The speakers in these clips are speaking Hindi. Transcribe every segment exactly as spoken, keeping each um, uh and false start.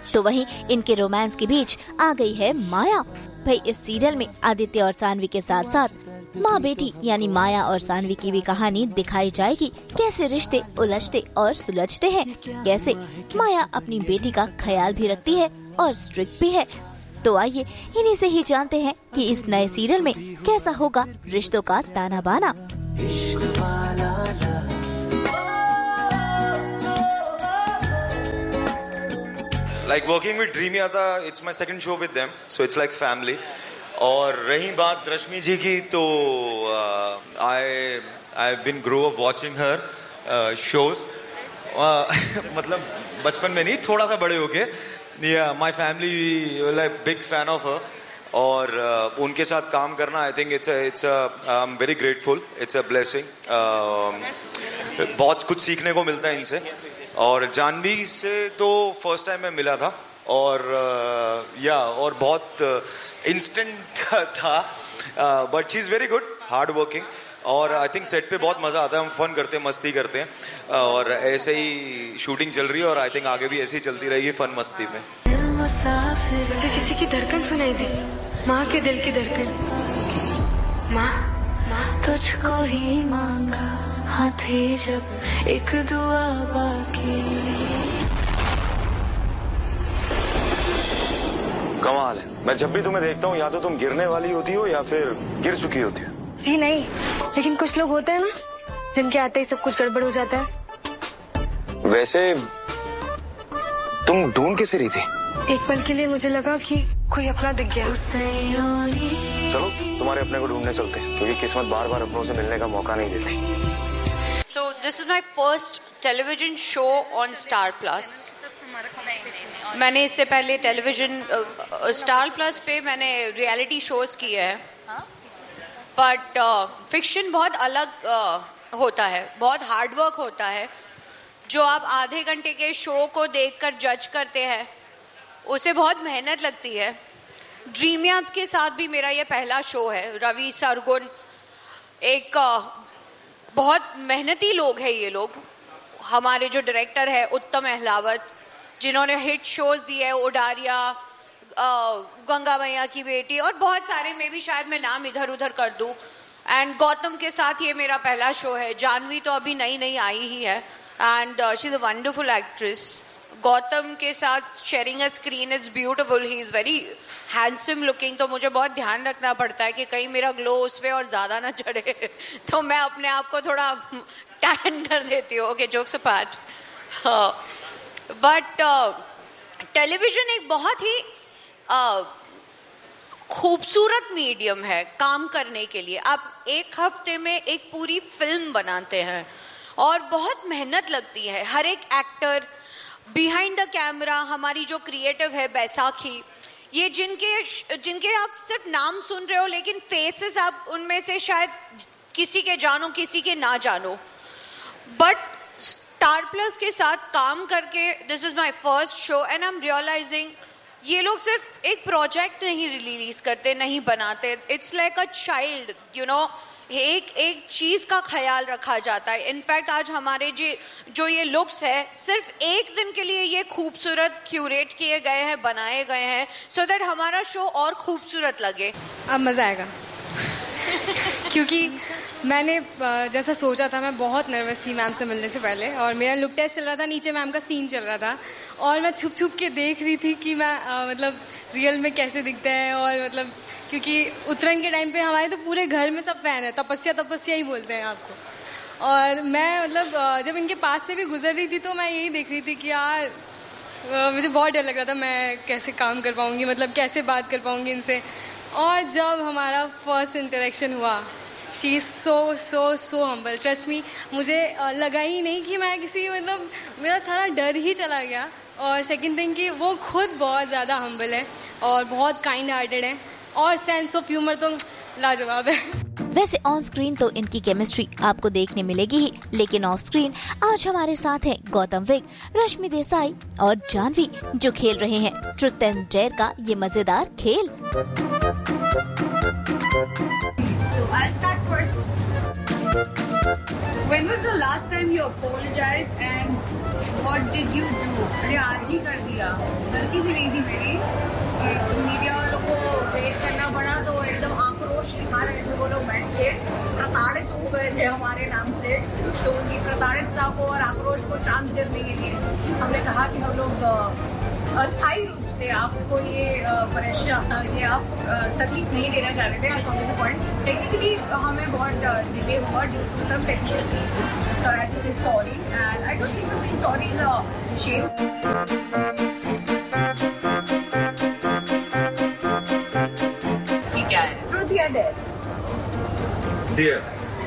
तो वहीं इनके रोमांस के बीच आ गई है माया। भाई इस सीरियल में आदित्य और सानवी के साथ साथ माँ बेटी यानी माया और सानवी की भी कहानी दिखाई जाएगी। कैसे रिश्ते उलझते और सुलझते हैं, कैसे माया अपनी बेटी का ख्याल भी रखती है और स्ट्रिक्ट भी है। तो आइए इन्हीं से ही जानते हैं कि इस नए सीरियल में कैसा होगा रिश्तों का ताना बाना। Like working with Dreamyata, it's my second show with them, so it's like family. और रही बात रश्मि जी की, तो I I've been grow up watching her uh, shows. uh, मतलब बचपन में नहीं, थोड़ा सा बड़े होके. Yeah, my family like big fan of her. और uh, उनके साथ काम करना, I think it's a it's a I'm very grateful. It's a blessing. uh, बहुत कुछ सीखने को मिलता है इनसे. और जानवी से तो फर्स्ट टाइम मैं मिला था, और या और बहुत इंस्टेंट था, but she is very good, hard working, और आई थिंक सेट पे बहुत मज़ा आता है, हम फन करते हैं, मस्ती करते हैं, और ऐसे ही शूटिंग चल रही है, और आई थिंक आगे भी ऐसे ही चलती रहेगी फन मस्ती में। मुझे किसी की धड़कन सुनाई दी, माँ के दिल की धड़कन। माँ तुझको ही मांगा हाँ थे जब एक दुआ बाकी। कमाल है, मैं जब भी तुम्हें देखता हूँ या तो तुम गिरने वाली होती हो या फिर गिर चुकी होती हो। जी नहीं, लेकिन कुछ लोग होते हैं ना जिनके आते ही सब कुछ गड़बड़ हो जाता है। वैसे तुम ढूंढ किसे रही थी? एक पल के लिए मुझे लगा कि कोई अपना दिख गया। चलो तुम्हारे अपने को ढूंढने चलते हैं, क्योंकि किस्मत बार बार अपनों से मिलने का मौका नहीं देती। So this is my first television show on Star Plus. मैंने इससे पहले टेलीविजन स्टार प्लस पे मैंने रियलिटी शोज किए हैं, बट फिक्शन बहुत अलग uh, होता है, बहुत हार्ड वर्क होता है। जो आप आधे घंटे के शो को देखकर जज करते हैं, उसे बहुत मेहनत लगती है। ड्रीमयात के साथ भी मेरा ये पहला शो है। रवि सरगुन एक uh, बहुत मेहनती लोग हैं ये लोग। हमारे जो डायरेक्टर है उत्तम अहलावत, जिन्होंने हिट शोज दिए है, उडारिया, गंगा मैया की बेटी, और बहुत सारे, में भी शायद मैं नाम इधर उधर कर दूं। एंड गौतम के साथ ये मेरा पहला शो है। जानवी तो अभी नई नई आई ही है, and she is a wonderful actress. Gautam के साथ sharing a screen is beautiful, he is very handsome looking, तो मुझे बहुत ध्यान रखना पड़ता है कि कहीं मेरा ग्लो उस पे और ज्यादा ना चढ़े, तो मैं अपने आप को थोड़ा टैन कर देती हूँ। Okay, jokes apart, but television एक बहुत ही uh, खूबसूरत मीडियम है काम करने के लिए। आप एक हफ्ते में एक पूरी फिल्म बनाते हैं और बहुत मेहनत लगती है। हर एक एक्टर, बिहाइंड द कैमरा हमारी जो क्रिएटिव है बैसाखी, ये जिनके जिनके आप सिर्फ नाम सुन रहे हो, लेकिन फेसेस आप उनमें से शायद किसी के जानो किसी के ना जानो, बट स्टार प्लस के साथ काम करके this is my first show and I am realising ये लोग सिर्फ एक प्रोजेक्ट नहीं रिलीज करते, नहीं बनाते, it's like a child, you know, एक एक चीज का ख्याल रखा जाता है। इनफैक्ट आज हमारे जी जो ये लुक्स है सिर्फ एक दिन के लिए ये खूबसूरत क्यूरेट किए गए हैं, बनाए गए हैं, सो दैट हमारा शो और खूबसूरत लगे। अब मजा आएगा क्योंकि मैंने जैसा सोचा था, मैं बहुत नर्वस थी मैम से मिलने से पहले, और मेरा लुक टेस्ट चल रहा था, नीचे मैम का सीन चल रहा था, और मैं छुप छुप के देख रही थी कि मैं आ, मतलब रियल में कैसे दिखता है। और मतलब क्योंकि उत्तरायण के टाइम पे हमारे तो पूरे घर में सब फैन है, तपस्या तपस्या ही बोलते हैं आपको। और मैं मतलब जब इनके पास से भी गुजर रही थी तो मैं यही देख रही थी कि यार मुझे बहुत डर लग रहा था, मैं कैसे काम कर पाऊँगी, मतलब कैसे बात कर पाऊँगी इनसे। और जब हमारा फर्स्ट इंटरेक्शन हुआ, she is so so so humble, trust me, मुझे लगा ही नहीं कि मैं किसी, मतलब मेरा सारा डर ही चला गया। और सेकंड थिंग कि वो खुद बहुत ज़्यादा हम्बल है और बहुत काइंड हार्टेड है, और सेंस ऑफ ह्यूमर तो लाजवाब है। वैसे ऑन स्क्रीन तो इनकी केमिस्ट्री आपको देखने मिलेगी ही, लेकिन ऑफ स्क्रीन आज हमारे साथ हैं गौतम विग, रश्मि देसाई और जानवी, जो खेल रहे हैं ट्रुथ एंड डेयर का ये मजेदार खेल। So I'll start first. When was the last time you apologized and What did you do? अरे आज ही कर दिया, गलती भी नहीं थी मेरी। मीडिया वालों को वेट करना पड़ा तो एकदम आक्रोश दिखा रहे थे वो लोग बैठ के, प्रताड़ित हो गए थे हमारे नाम से। तो उनकी प्रताड़ितता को और आक्रोश को शांत करने के लिए हमने कहा कि हम लोग अस्थायी रूप से आपको ये परेशान ये आप तकलीफ नहीं देना चाह रहे थे। पॉइंट टेक्निकली हमें बहुत डिले हुआ due to some technical reason, so I had to से sorry and I don't think saying sorry is a shame. क्या है ट्रूथ या डेयर? डियर।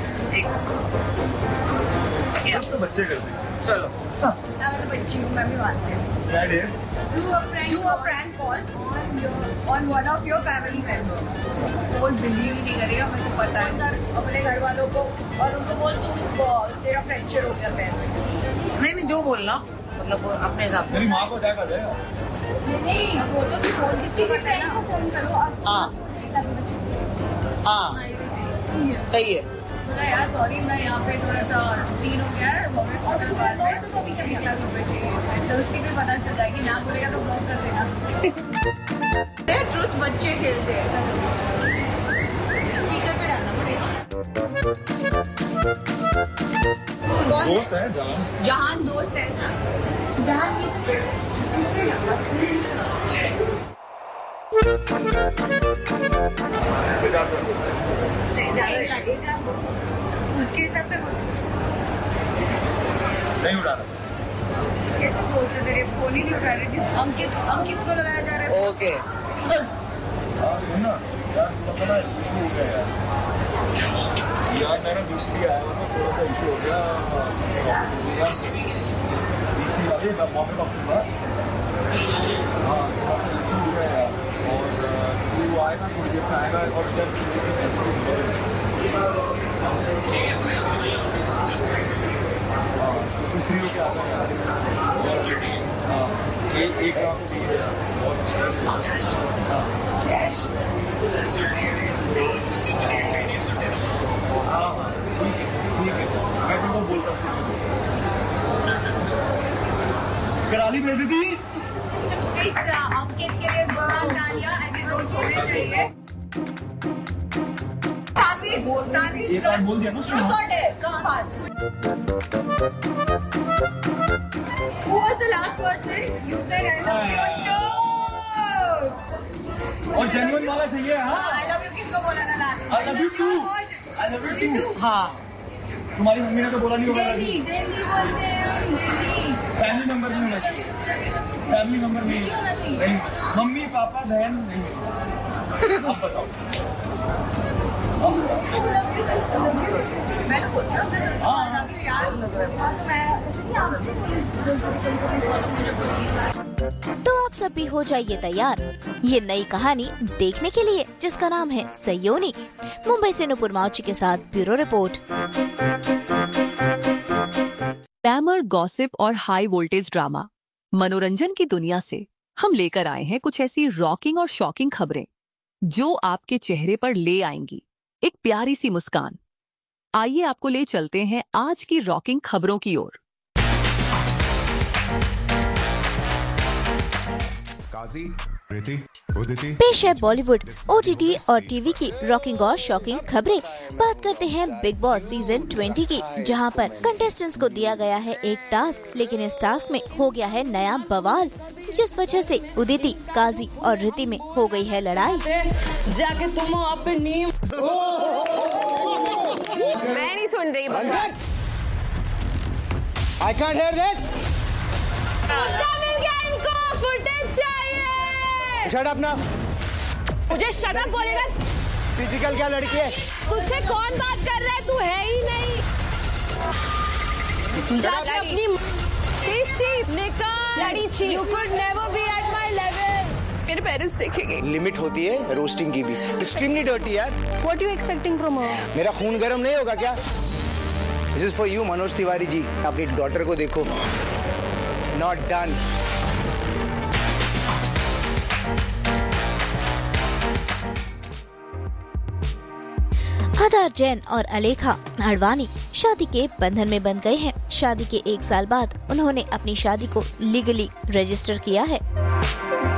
क्या तो बच्चे करते हैं। चलो मैं तो बच्ची हूँ, मैं भी मानती हूँ। क्या dear? Do a prank, do a prank call on your on one of your family members. कोई बिलीव ही नहीं करेगा, मेरे को पता है। अपने घर वालों को और उनको बोल तुम तेरा फ्रैक्चर हो गया पैर में। नहीं नहीं जो बोलना मतलब अपने हिसाब से। मेरी माँ को अटैक आ जाएगा। नहीं वो तो तू फोन किसको करता है ना, फोन करो। हाँ हाँ सही है। यार सॉरी मैं यहाँ पे थोड़ा सा सीन हो गया है, और दोस्त को भी कभी एक लाख रुपए चाहिए, तो उसकी भी पता चल जाएगी। ना बोलेगा तो ब्लॉक कर देना। ट्रूथ बच्चे खेलते हैं, स्पीकर पे डालना पड़ेगा। दोस्त है जहान। जहान दोस्त है ऐसा। जहान की उसके हिसाब से नहीं उड़ा रहा। कैसे दोस्त है तेरे, फोन ही नहीं उठा रहे। अंकित अंकित को लगाया जा रहा है। ओके हाँ सुन ना यार, मतलब इशू हो गया यार। यार मैं ना दूसरी आया हुआ तो थोड़ा सा इशू हो गया। इसी वाले मैं मॉमी का पूरा हाँ थोड़ा सा इशू हो गया यार। और तू आएगा थोड़ी देर में आएगा और जब तू फ्री होके आता है यार। एक एक काम चाहिए यार, बहुत कैश। हाँ हाँ ठीक है ठीक है, मैं तुमको बोलता हूँ। कराली भेज दी इस अंकित के लिए बड़ा तालियां ऐसे रोज होने चाहिए। एक बार बोल दिया ना सुनो। Who was the last person you said I love you? No. और जेन्युइन वाला चाहिए। हाँ I love you किसको बोला था last? I love you too. I love you too. हाँ तुम्हारी मम्मी ने तो बोला नहीं होगा। डेली डेली बोलते हैं डेली। फैमिली मेंबर नहीं होना चाहिए। फैमिली मेंबर नहीं नहीं मम्मी पापा बहन नहीं। अब बताओ। मैं तो बोलती हूँ हाँ तो आप सब भी हो जाइए तैयार ये नई कहानी देखने के लिए, जिसका नाम है सयोनी। मुंबई से नुपुर माउची के साथ ब्यूरो रिपोर्ट। ग्लैमर, गॉसिप और हाई वोल्टेज ड्रामा, मनोरंजन की दुनिया से हम लेकर आए हैं कुछ ऐसी रॉकिंग और शॉकिंग खबरें जो आपके चेहरे पर ले आएंगी एक प्यारी सी मुस्कान। आइए आपको ले चलते हैं आज की रॉकिंग खबरों की ओर। पेश है बॉलीवुड, ओटीटी और टीवी की रॉकिंग और शॉकिंग खबरें। बात करते हैं बिग बॉस सीजन बीस की, जहां पर कंटेस्टेंट्स को दिया गया है एक टास्क, लेकिन इस टास्क में हो गया है नया बवाल, जिस वजह से उदिति, काजी और रिति में हो गई है लड़ाई। जाके तुम अपनी मैं नहीं सुन रही बकवास। I can't hear this. मिल गया इनको, फुटेज चाहिए। Shut up ना। मुझे शट अप बोलेगा। फिजिकल क्या लड़की है? तुझसे कौन बात कर रहा है, तू है ही नहीं। जाके अपनी निकाल। You could never be at my level. मेरे पेरेंट्स देखेंगे। लिमिट होती है रोस्टिंग की भी। एक्सट्रीमली डर्टी यार। What you expecting from her? मेरा खून गर्म नहीं होगा क्या? This is for you Manoj Tiwari ji. अपनी डॉटर को देखो। Not done. आधार जैन और अलेखा अडवाणी शादी के बंधन में बंध गए हैं। शादी के एक साल बाद उन्होंने अपनी शादी को लीगली रजिस्टर किया है।